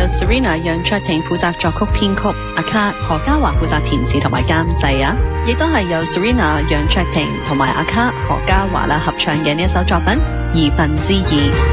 由 Serena 楊卓婷負責作曲編曲，阿卡何嘉華負責填詞同埋監製啊，亦都係由 Serena 楊卓婷同埋阿卡何嘉華啦合唱嘅呢一首作品《二分之二》。